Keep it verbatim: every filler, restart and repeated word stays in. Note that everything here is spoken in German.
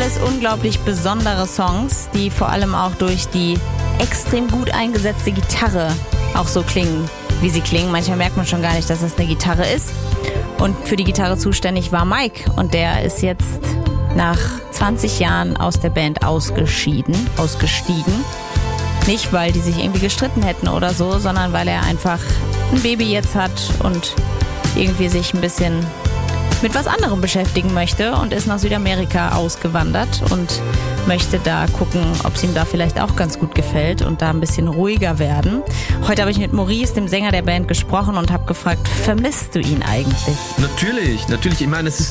alles unglaublich besondere Songs, die vor allem auch durch die extrem gut eingesetzte Gitarre auch so klingen, wie sie klingen. Manchmal merkt man schon gar nicht, dass das eine Gitarre ist. Und für die Gitarre zuständig war Mike. Und der ist jetzt nach zwanzig Jahren aus der Band ausgeschieden, ausgestiegen. Nicht, weil die sich irgendwie gestritten hätten oder so, sondern weil er einfach ein Baby jetzt hat und irgendwie sich ein bisschen mit was anderem beschäftigen möchte und ist nach Südamerika ausgewandert und möchte da gucken, ob es ihm da vielleicht auch ganz gut gefällt und da ein bisschen ruhiger werden. Heute habe ich mit Maurice, dem Sänger der Band, gesprochen und habe gefragt, vermisst du ihn eigentlich? Natürlich, natürlich. Ich meine, es ist